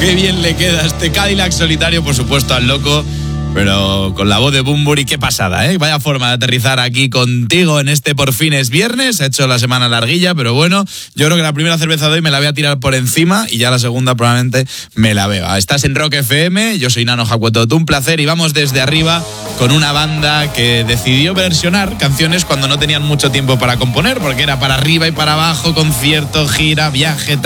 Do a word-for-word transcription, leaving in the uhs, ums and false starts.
Qué bien le queda este Cadillac solitario, por supuesto, al loco, pero con la voz de Bunbury. Qué pasada, ¿eh? Vaya forma de aterrizar aquí contigo en este Por fin es viernes. Ha hecho la semana larguilla, pero bueno, yo creo que la primera cerveza de hoy me la voy a tirar por encima y ya la segunda probablemente me la beba. Estás en Rock F M, yo soy Nano Jacuetot, un placer, y vamos desde arriba con una banda que decidió versionar canciones cuando no tenían mucho tiempo para componer, porque era para arriba y para abajo, concierto, gira, viaje, tal.